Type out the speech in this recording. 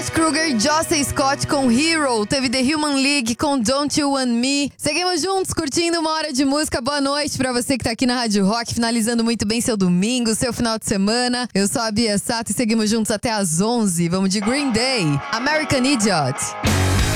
Fred Krueger e Jocelyn Scott com Hero. Teve The Human League com Don't You Want Me. Seguimos juntos, curtindo uma hora de música. Boa noite pra você que tá aqui na Rádio Rock, finalizando muito bem seu domingo, seu final de semana. Eu sou a Bia Sato e seguimos juntos até às 11. Vamos de Green Day, American Idiot.